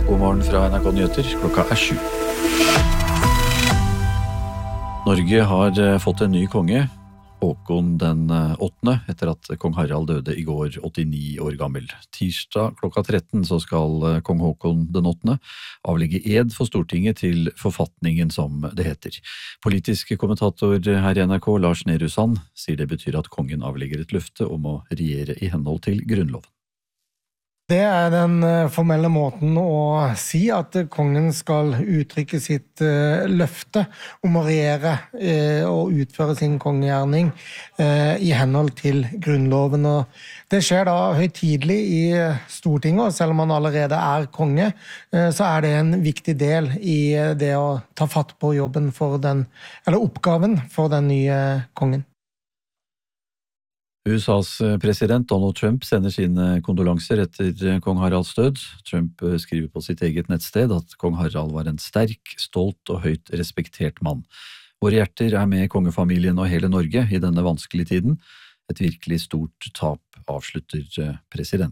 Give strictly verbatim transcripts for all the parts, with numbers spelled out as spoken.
God morgen fra N R K Nyheter, klokka er sju. Norge har fått en ny konge, Håkon den åttende, etter at kong Harald døde i går, åttini år gammel. Tirsdag klokka tretten så skal kong Håkon den åttende avlegge ed for Stortinget til forfatningen, som det heter. Politisk kommentator her i N R K, Lars Nehru Sand, sier det betyr at kongen avlegger et løfte om å regjere i henhold til grunnloven. Det er den formelle måten å si at kongen skal uttrykke sitt løfte om å regjere og utføre sin kongegjerning i henhold til grunnloven. Og det skjer da høytidelig i Stortinget, og selv om han allerede er konge, så er det en viktig del i det å ta fatt på jobben for den, eller oppgaven for den nye kongen. U S A's president Donald Trump sender sine kondolanser etter kong Haralds død. Trump skriver på sitt eget nettsted at kong Harald var en sterk, stolt og høyt respektert mann. Våre hjerter er med kongefamilien og hele Norge i denne vanskelige tiden. Et virkelig stort tap, avslutter presidenten.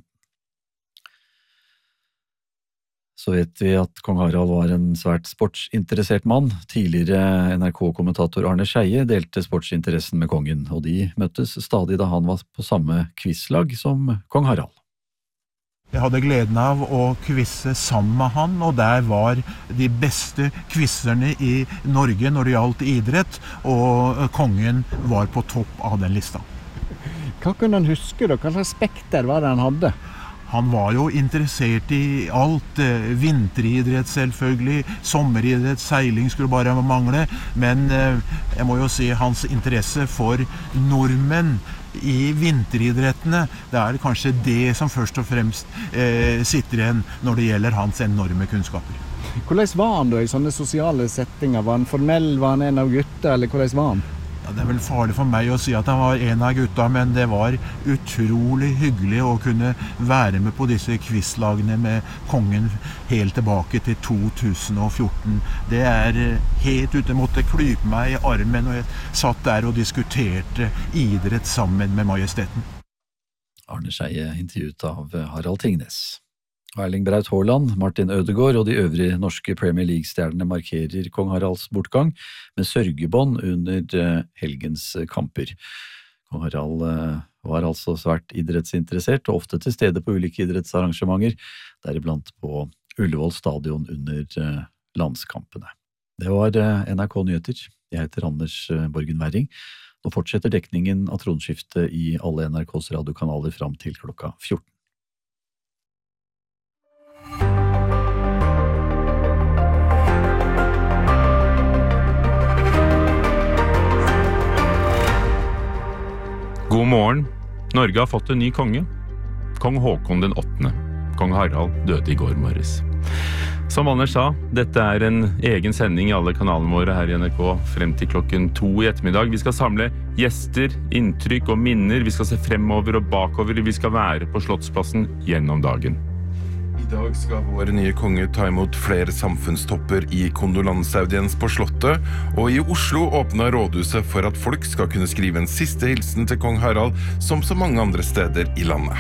Så vet vi at kong Harald var en svært sportsinteressert mann. Tidligere N R K-kommentator Arne Scheie delte sportsinteressen med kongen, og de møttes stadig da han var på samme quizlag som kong Harald. Jeg hadde gleden av å quizze sammen med han, og der var de beste quizzerne i Norge når det gjaldt idrett, og kongen var på topp av den lista. Hva kunne han huske da? Hva slags spekter var det han hadde? Han var jo interessert i alt, vinteridrett selvfølgelig, sommeridrett, seiling skulle bare mangle, men jeg må jo si hans interesse for nordmenn i vinteridrettene, det er kanskje det som først og fremst eh, sitter igjen når det gjelder hans enorme kunnskaper. Hvordan var han da i sånne sosiale settinger? Var han formell, var han en av gutta, eller hvordan var han? Ja, det er vel farlig for meg å si at han var en av gutta, men det var utrolig hyggelig å kunne være med på disse quizlagene med kongen helt tilbake til to tusen og fjorten. Det er helt ute, måtte klype meg i armen, og jeg satt der og diskuterte idrett sammen med majesteten. Arne Scheie intervjuet av Harald Tingnes. Erling Braut Haaland, Martin Ødegaard og de øvrige norske Premier League-stjernene markerer kong Haralds bortgang med sørgebånd under helgens kamper. Kong Harald var altså svært idrettsinteressert og ofte til stede på ulike idrettsarrangementer, deriblant på Ullevål stadion under landskampene. Det var N R K Nyheter. Jeg heter Anders Borgen Werring. Nå fortsetter dekningen av tronskiftet i alle N R K's radiokanaler fram til klokka fjorten. God morgen. Norge har fått en ny konge. Kong Håkon den åttende. Kong Harald døde i går morges. Som Anders sa, dette er en egen sending i alle kanalene våre her i N R K frem til klokken to i ettermiddag. Vi skal samle gjester, inntrykk og minner. Vi skal se fremover og bakover. Vi skal være på Slottsplassen gjennom dagen. I dag skal vår nye konge ta imot flere samfunnstopper i kondolanseaudiens på Slottet, og i Oslo åpner rådhuset for at folk skal kunne skrive en siste hilsen til kong Harald, som så mange andre steder i landet.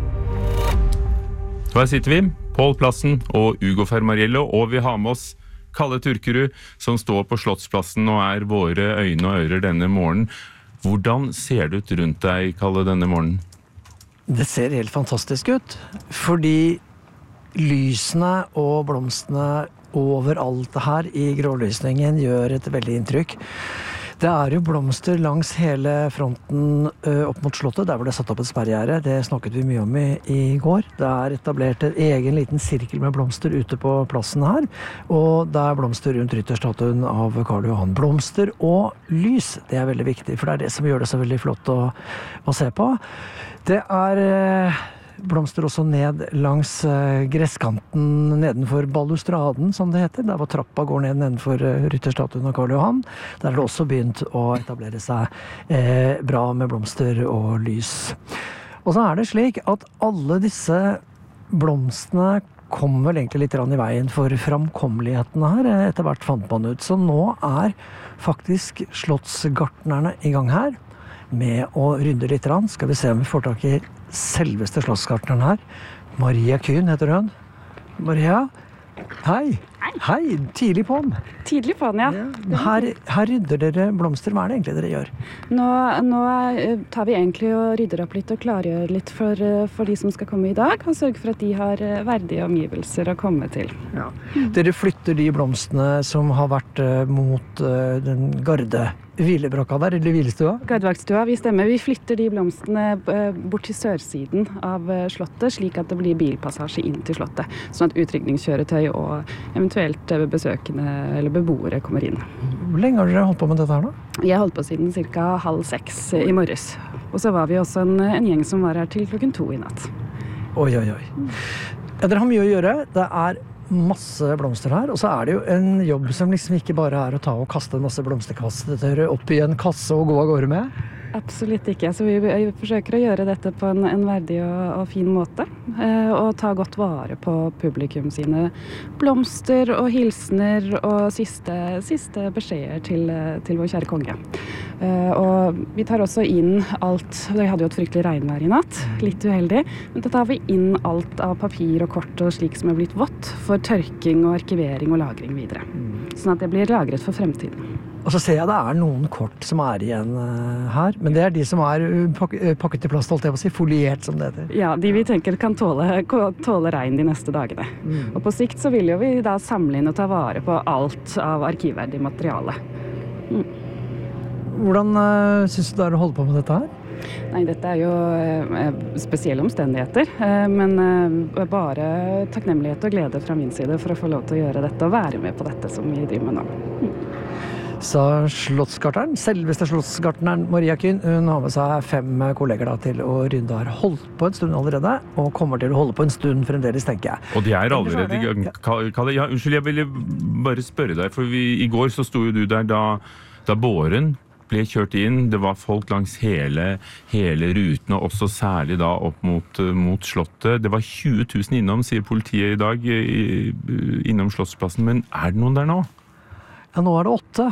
Så her sitter vi, Pål Plassen og Ugo Fermariello, og vi har med oss Kalle Turkerud, som står på Slottsplassen og er våre øyne og ører denne morgenen. Hvordan ser det ut rundt deg, Kalle, denne morgenen? Det ser helt fantastisk ut, fordi lysene og blomstene over alt det her i grålysningen gjør et veldig inntrykk. Det er jo blomster langs hele fronten opp mot Slottet, der hvor det er satt opp et sperregjerde. Det snakket vi mye om i, i går. Det er etablert en egen liten sirkel med blomster ute på plassen her, og det er blomster rundt rytterstatuen av Karl Johan. Blomster og lys, det er veldig viktig, for det er det som gjør det så veldig flott å, å se på. Det er blomster også ned langs gresskanten nedenfor balustraden, som det heter, der hvor trappa går ned nedenfor rytterstatuen av Karl Johan. Der har det også begynt å etablere seg eh, bra med blomster og lys. Og så er det slik at alle disse blomstene kom vel egentlig litt i veien for framkommeligheten her, etter hvert fant man ut. Så nå er faktisk slottsgartnerne i gang her, med å rydde litt. Skal vi se om vi får tak i selveste slottsgartneren her. Maria Kuhn heter hun. Maria, Hei. Hei, tidlig på den. Tidlig på den, ja. Ja. Her, her rydder dere blomster. Hva er det egentlig dere gjør? Nå, nå tar vi egentlig og rydder opp litt og klargjør litt for, for de som skal komme i dag, og sørger for at de har verdige omgivelser å komme til. Ja. Dere flytter de blomstene som har vært uh, mot uh, den garde hvilebrokka der, eller hvilestua? Gardevakstua, vi stemmer. Vi flytter de blomstene uh, bort til sørsiden av uh, slottet, slik at det blir bilpassasje inn til slottet, sånn at utrykningskjøretøy og eventuelt uh, besøkende eller beboere kommer inn. Hvor lenge har dere holdt på med dette her da? Vi har holdt på siden cirka halv seks i morges. Og så var vi også en, en gjeng som var her til klokken to i natt. Oi, oi, oi. Ja, dere har mye å gjøre. Det er masse blomster her, og så er det jo en jobb som liksom ikke bare er å ta og kaste en masse blomsterkasser opp i en kasse og gå av gårde med. Absolutt ikke. Så vi forsøker å gjøre dette på en, en verdig og, og fin måte, eh, og ta godt vare på publikum sine blomster og hilsener og siste, siste beskjeder til, til vår kjære konge. Eh, og vi tar også inn alt, vi hadde jo et fryktelig regnvær i natt, litt uheldig, men da tar vi inn alt av papir og kort og slik som er blitt vått for tørking og arkivering og lagring videre. Sånn at det blir lagret for fremtiden. Og så ser jeg det er noen kort som er igjen uh, her, men det er de som er pak pakket i plast, holdt jeg på å si, foliert som det heter. Ja, de vi tenker kan tåle, tåle regn de neste dagene. Mm. Og på sikt så vil jo vi da samle inn og ta vare på alt av arkivverdig materiale. Mm. Hvordan uh, synes du det er å holde på med dette her? Nei, dette er jo uh, spesielle omstendigheter, uh, men uh, bare takknemlighet og glede fra min side for å få lov til å gjøre dette og være med på dette som vi driver med nå. Mm. Sa slottsgartneren, selveste slottsgartneren Maria Kyn. Hun har med seg fem kolleger da, til å rydde, har holdt på en stund allerede, og kommer til å holde på en stund fremdeles, tenker jeg. Og de er allerede i gang. Kalle, ja, unnskyld, jeg ville bare spørre deg, for vi, i går så sto jo du der da, da båren ble kjørt inn. Det var folk langs hele, hele ruten, og også særlig da opp mot, mot slottet. Det var tjue tusen innom, sier politiet i dag, i, innom Slottsplassen. Men er det noen der nå? Ja, nå er det åtte.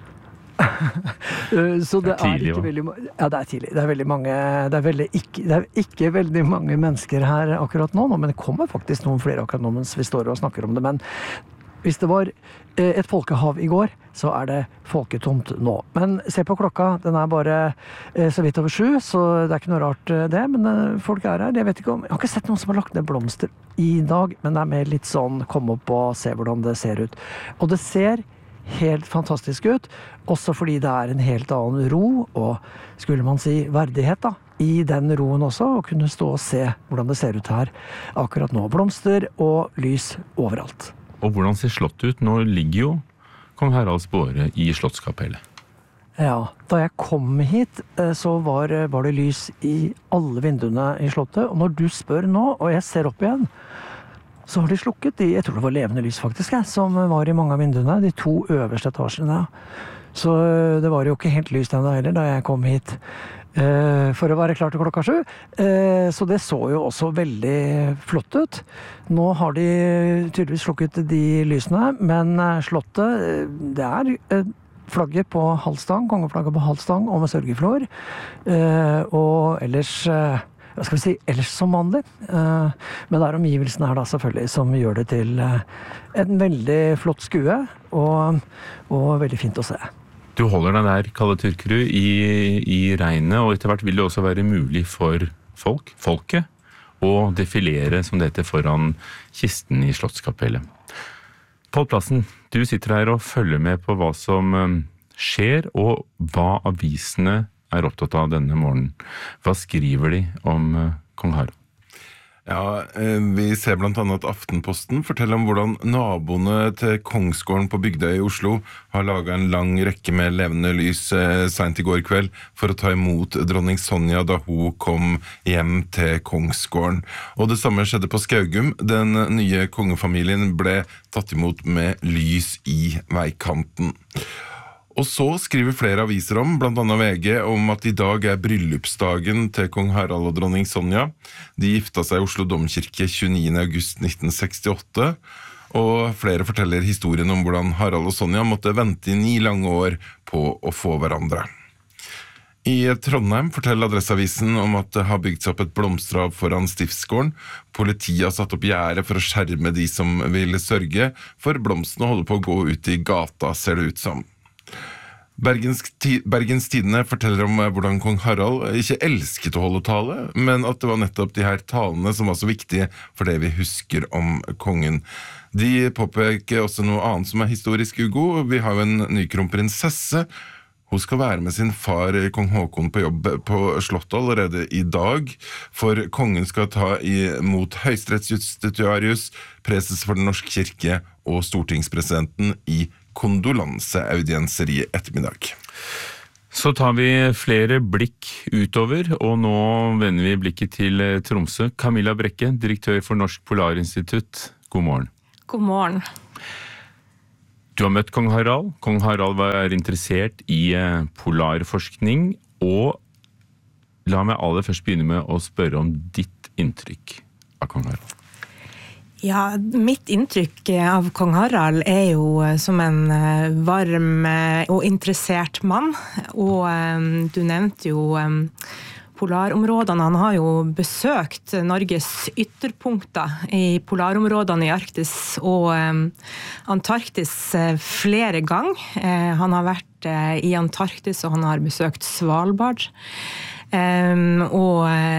Så det, det er, tidlig, er ikke veldig, ja, det er tidlig. Det er veldig mange, det er, veldig ikke, det er ikke veldig mange mennesker her akkurat nå, men det kommer faktisk noen flere akkurat nå mens vi står og snakker om det. Men hvis det var et folkehav i går, så er det folketomt nå. Men se på klokka, den er bare så vidt over sju, så det er ikke noe rart det, men folk er her. Jeg vet ikke om, jeg har ikke sett noen som har lagt ned blomster i dag, men det er mer litt sånn, kom opp og se hvordan det ser ut. Og det ser helt fantastisk ut, også fordi det er en helt annen ro, og skulle man si verdighet da, i den roen også, å kunne stå og se hvordan det ser ut her akkurat nå. Blomster og lys overalt. Og hvordan ser slottet ut? Nå ligger jo kong Haralds båre i slottskapellet. Ja, da jeg kom hit, så var, var det lys i alle vinduene i slottet, og når du spør nå, og jeg ser opp igjen, så har de slukket de, jeg tror det var levende lys faktisk, jeg, som var i mange av vinduene, de to øverste etasjene. Så det var jo ikke helt lyst ennå heller da jeg kom hit uh, for å være klar til klokka sju. Uh, så det så jo også veldig flott ut. Nå har de tydeligvis slukket de lysene, men slottet, det er uh, flagget på halvstang, kongeflagget på halvstang og med sørgeflår. Uh, og ellers... Uh, Hva skal vi si, ellers som vanlig. Men det er omgivelsen her da selvfølgelig som gjør det til en veldig flott skue, og, og veldig fint å se. Du holder deg der, Kalle Tyrkerud, i, i regnet, og etter hvert vil det også være mulig for folk, folket, å defilere, som det heter, foran kisten i Slottskapellet. Pål Plassen, du sitter her og følger med på hva som skjer, og hva avisene er opptatt av denne morgenen. Hva skriver de om uh, kong Harald? Ja, vi ser blant annet Aftenposten forteller om hvordan naboene til Kongsgården på Bygdøy i Oslo har laget en lang rekke med levende lys eh, sent i går kveld for å ta imot dronning Sonja da hun kom hjem til Kongsgården. Og det samme skjedde på Skaugum. Den nye kongefamilien ble tatt imot med lys i veikanten. Og så skriver flere aviser om, blant annet V G, om at i dag er bryllupsdagen til kong Harald og dronning Sonja. De gifta seg i Oslo Domkirke tjueniende august nitten sekstiåtte, og flere forteller historien om hvordan Harald og Sonja måtte vente i ni lange år på å få hverandre. I Trondheim forteller Adresseavisen om at det har bygd seg opp et blomsterhav foran stiftsgården. Politiet har satt opp gjerde for å skjerme de som vil sørge, for blomstene holder på å gå ut i gata, ser det ut som. Bergens, Bergens Tidende forteller om hvordan kong Harald ikke elsket å holde tale, men at det var nettopp de her talene som var så viktige for det vi husker om kongen. De påpeker også noe annet som er historisk, Hugo. Vi har jo en ny kronprinsesse. Hun skal være med sin far, kong Håkon, på jobb på slottet allerede i dag, for kongen skal ta imot høyesterettsjustitiarius, preses for den norske kirke og stortingspresidenten i kondolanseaudienser i ettermiddag. Så tar vi flere blikk utover, og nå vender vi blikket til Tromsø. Camilla Brekke, direktør for Norsk Polarinstitutt. God morgen. God morgen. Du har møtt kong Harald. Kong Harald var interessert i polarforskning, og la meg aller først begynne med å spørre om ditt inntrykk av kong Harald. Ja, mitt inntrykk av kong Harald er jo som en varm og interessert mann, og du nevnte jo polarområdene. Han har jo besøkt Norges ytterpunkter i polarområdene i Arktis og Antarktis flere ganger. Han har vært i Antarktis, og han har besøkt Svalbard. Og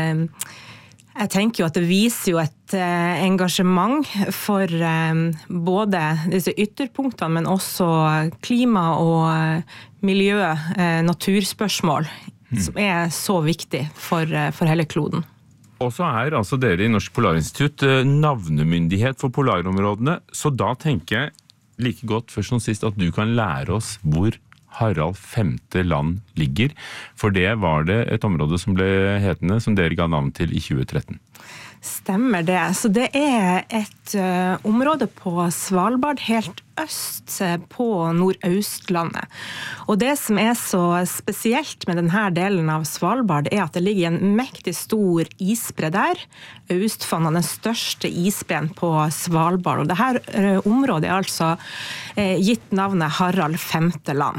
jeg tenker jo at det viser jo et engasjement for både disse ytterpunktene, men også klima og miljø, naturspørsmål, som er så viktig for, for hele kloden. Og så er altså dere i Norsk Polarinstitutt navnemyndighet for polarområdene, så da tenker jeg like godt først og sist at du kan lære oss hvor Harald femte land ligger, for det var det et område som ble hetende, som dere ga navn til i tjue tretten. Stemmer det. Så det er et uh, område på Svalbard, helt øst på Nordøstlandet. Og det som er så spesielt med denne delen av Svalbard, er at det ligger en mektig stor isbre der. Austfonna, den største isbreen på Svalbard. Og dette uh, området er altså uh, gitt navnet Harald femte land.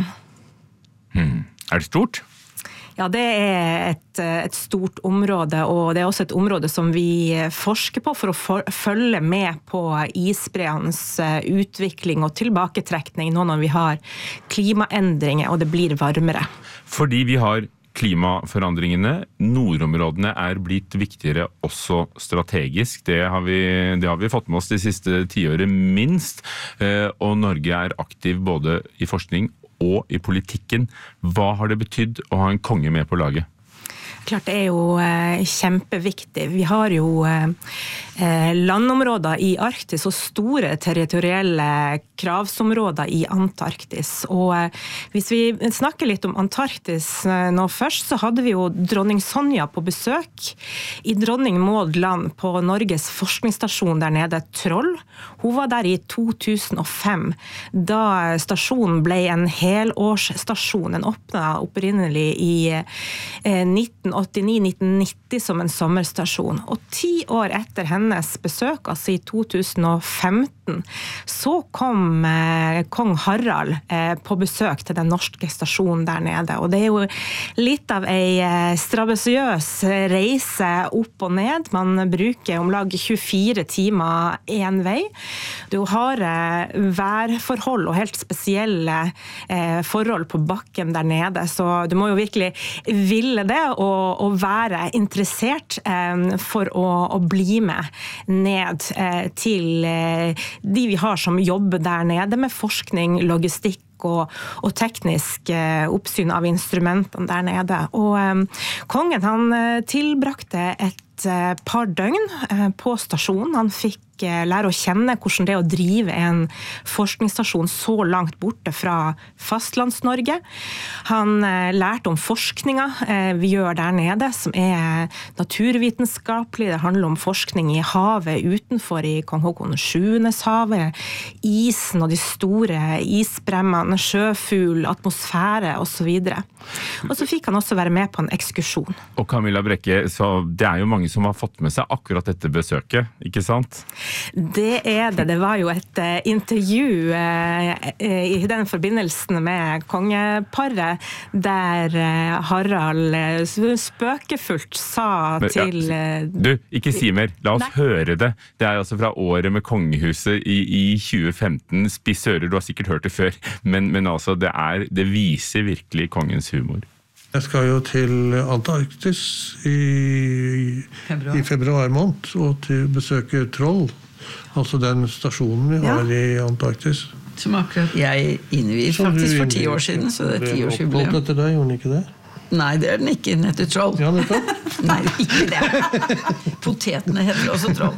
Hmm. Er det stort? Ja, det er et, et stort område, og det er også et område som vi forsker på for å for, følge med på isbreens utvikling og tilbaketrekning nå når vi har klimaendringer og det blir varmere. Fordi vi har klimaforandringene, nordområdene er blitt viktigere også strategisk. Det har vi, det har vi fått med oss de siste tiåret minst, og Norge er aktiv både i forskning og i politikken. Hva har det betydd å ha en konge med på laget? Klart det er jo eh, kjempeviktig. Vi har jo eh, landområder i Arktis og store territorielle kravsområder i Antarktis. Og eh, hvis vi snakker litt om Antarktis eh, nå først, så hadde vi jo dronning Sonja på besøk i Dronning Maud land på Norges forskningsstasjon der nede, Troll. Hun var der i to tusen og fem, da stasjonen ble en helårsstasjon. Den åpnet opprinnelig i eh, nitten åttini til nitten nitti som en sommerstasjon. Og ti år etter hennes besøk, altså i to tusen og femten, så kom eh, kong Harald eh, på besøk til den norske stasjonen der nede. Og det er jo litt av ei eh, strabasiøs reise opp og ned. Man bruker om lag tjuefire timer en vei. Du har eh, værforhold og helt spesielle eh, forhold på bakken der nede, så du må jo virkelig ville det og å være interessert eh, for å, å bli med ned eh, til eh, de vi har som jobber der nede med forskning, logistikk og, og teknisk eh, oppsyn av instrumentene der nede. Og eh, kongen han eh, tilbrakte et eh, par døgn eh, på stasjonen. Han fikk lære å kjenne hvordan det er å drive en forskningsstasjon så langt borte fra fastlands-Norge. Han eh, lærte om forskninga eh, vi gjør der nede, som er naturvitenskapelig. Det handler om forskning i havet utenfor i Kong Håkon sjuendes havet, isen og de store isbremmene, sjøfugl, atmosfære og så videre. Og så fikk han også være med på en ekskursjon. Og Camilla Brekke, så det er jo mange mange som har fått med seg akkurat dette besøket, ikke sant? Det er det. Det var jo et uh, intervju uh, i den forbindelsen med kongeparet, der uh, Harald uh, spøkefullt sa Men, til uh, Du, ikke si mer. La oss Nei. høre det. Det er altså fra året med kongehuset i, i tjue femten. Spiss ører, du har sikkert hørt det før, men, men altså, det, er, det viser virkelig kongens humor. Jeg skal jo til Antarktis i februar, i februar måned, og til besøke Troll, altså den stasjonen vi har ja. I Antarktis. Som akkurat jeg innviet faktisk for ti år siden, så det er tiårsjubileum. Oppholdt etter deg, gjorde den ikke det? Nei, det er den ikke, den heter Troll. Ja, nettopp. Nei, ikke det. Potetene heter også Troll.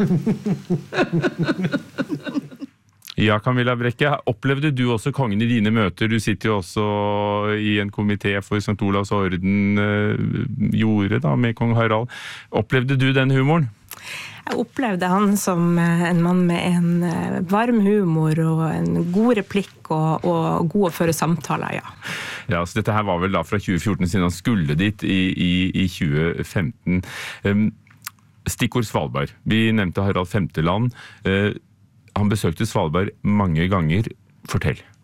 Ja, Camilla Brekke, opplevde du også kongen i dine møter? Du sitter jo også i en komité for Sankt Olavs orden øh, gjorde da, med kong Harald. Opplevde du den humoren? Jeg opplevde han som en mann med en varm humor og en god replikk og, og god å føre samtaler, ja. Ja, så dette her var vel da fra tjue fjorten, siden han skulle dit i, i, i tjue femten. Um, stikkord Svalbard. Vi nevnte Harald Femteland. Uh, Han besøkte Svalbard mange ganger. Fortell.